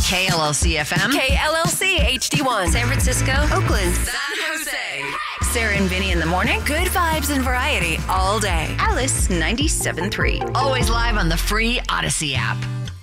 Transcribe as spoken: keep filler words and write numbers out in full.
K L L C F M. K L L C H D one. San Francisco. Oakland. San Jose. Sarah and Vinny in the morning. Good vibes and variety all day. Alice ninety-seven point three. Always live on the free Odyssey app.